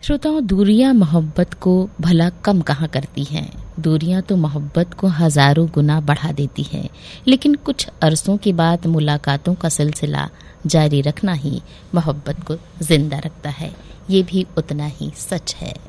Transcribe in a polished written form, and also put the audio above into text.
श्रोताओं, दूरियां मोहब्बत को भला कम कहाँ करती हैं। दूरियां तो मोहब्बत को हजारों गुना बढ़ा देती हैं, लेकिन कुछ अरसों के बाद मुलाकातों का सिलसिला जारी रखना ही मोहब्बत को जिंदा रखता है। ये भी उतना ही सच है।